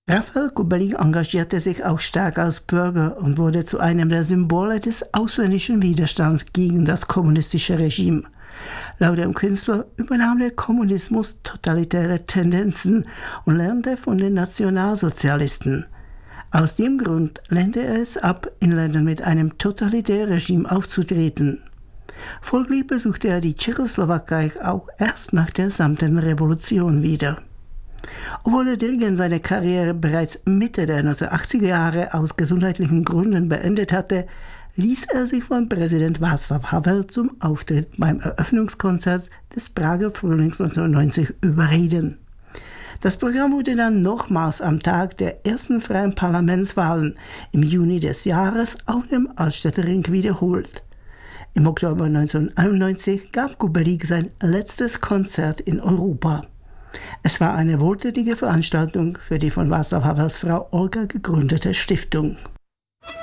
Raphael Kubelik engagierte sich auch stark als Bürger und wurde zu einem der Symbole des ausländischen Widerstands gegen das kommunistische Regime. Laut dem Künstler übernahm der Kommunismus totalitäre Tendenzen und lernte von den Nationalsozialisten. Aus dem Grund lehnte er es ab, in Ländern mit einem totalitären Regime aufzutreten. Folglich besuchte er die Tschechoslowakei auch erst nach der Samtenen Revolution wieder. Obwohl der Dirigent seine Karriere bereits Mitte der 1980er Jahre aus gesundheitlichen Gründen beendet hatte, ließ er sich von Präsident Václav Havel zum Auftritt beim Eröffnungskonzert des Prager Frühlings 1990 überreden. Das Programm wurde dann nochmals am Tag der ersten freien Parlamentswahlen im Juni des Jahres auf dem Altstädtering wiederholt. Im Oktober 1991 gab Kubelik sein letztes Konzert in Europa. Es war eine wohltätige Veranstaltung für die von Václav Havels Frau Olga gegründete Stiftung.